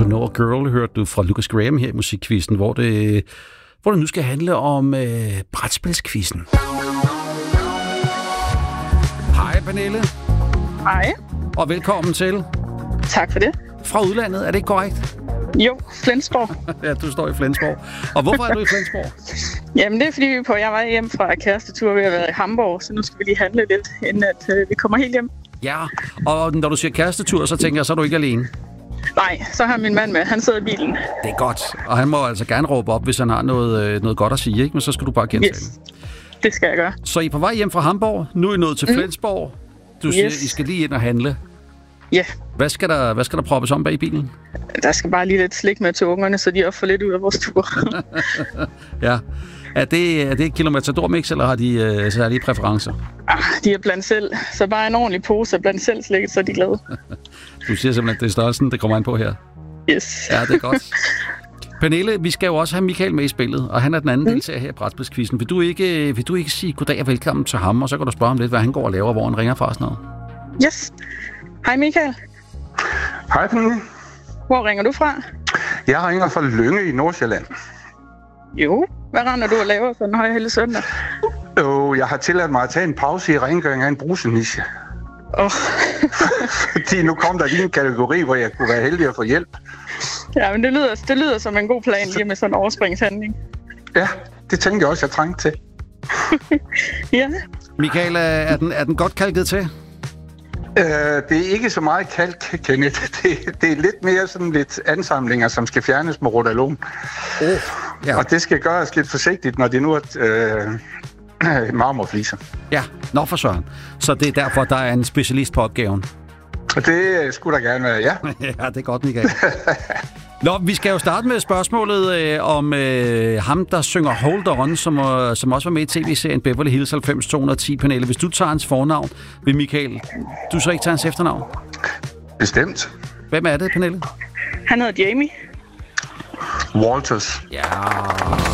To Know a Girl hørte du fra Lucas Graham her i Musikquizzen, hvor det nu skal handle om brætspilsquizzen. Hej Pernille. Hej. Og velkommen til. Tak for det. Fra udlandet, er det ikke korrekt? Jo, Flensborg. Ja, du står i Flensborg. Og hvorfor er du i Flensborg? Jamen, det er fordi, jeg var hjem fra kærestetur ved at være i Hamburg, så nu skal vi lige handle lidt, inden at vi kommer helt hjem. Ja, og når du siger kærestetur, så tænker jeg, så er du ikke alene. Nej, så har min mand med. Han sidder i bilen. Det er godt. Og han må altså gerne råbe op, hvis han har noget godt at sige, ikke? Men så skal du bare gentage Yes, det skal jeg gøre. Så I er på vej hjem fra Hamburg. Nu er I nået til Flensborg. Du siger, I skal lige ind og handle. Ja. Yeah. Hvad skal der proppes om bag i bilen? Der skal bare lige lidt slik med til ungerne, så de også får lidt ud af vores tur. Ja. Er det kilometerdormix, eller har de særlige præferencer? De er blandt selv, så bare en ordentlig pose blandt selv slikket, så er de glade. Du siger simpelthen, at det er størrelsen, det kommer an på her. Yes. Ja, det er godt. Pernille, vi skal jo også have Michael med i spillet, og han er den anden deltager her i brætspilsquizzen. Vil du ikke sige goddag og velkommen til ham, og så kan du spørge ham lidt, hvad han går og laver, og hvor han ringer fra og sådan noget? Yes. Hej Michael. Hej Pernille. Hvor ringer du fra? Jeg ringer fra Lynge i Nordsjælland. Jo, hvad render du og laver for en højhellig søndag? Jeg har tilladt mig at tage en pause i rengøring af en bruseniche. Fordi nu kom der lige en kategori, hvor jeg kunne være heldig at få hjælp. Ja, men det lyder som en god plan lige med sådan en overspringshandling. Ja, det tænkte jeg også, jeg trængte til. Ja. Michael, er den godt kalket til? Det er ikke så meget kalk, Kenneth. Det er lidt mere sådan lidt ansamlinger, som skal fjernes med Rodalon. Ja. Og det skal gøres lidt forsigtigt, når det nu er marmorfliser. Ja, nå for søren. Så det er derfor, der er en specialist på opgaven. Og det skulle der gerne være, ja. Ja, det er godt, Michael. Nå, vi skal jo starte med spørgsmålet om ham, der synger Hold On, som også var med i tv-serien Beverly Hills 90210. Pernille, hvis du tager hans fornavn, vil Michael, du så ikke tage hans efternavn? Bestemt. Hvem er det, Pernille? Han hedder Jamie. Walters. Ja.